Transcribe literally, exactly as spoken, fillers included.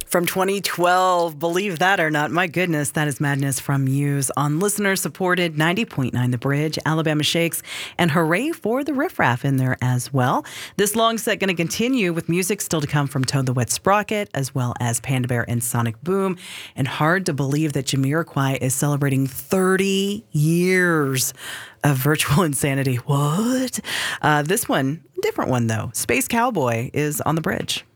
From twenty twelve, believe that or not. My goodness, that is Madness from Muse on listener-supported ninety point nine The Bridge, Alabama Shakes, and hooray for the Riff Raff in there as well. This long set going to continue with music still to come from Toad the Wet Sprocket, as well as Panda Bear and Sonic Boom. And hard to believe that Jamiroquai is celebrating thirty years of virtual insanity. What? Uh, this one, different one though. Space Cowboy is on The Bridge.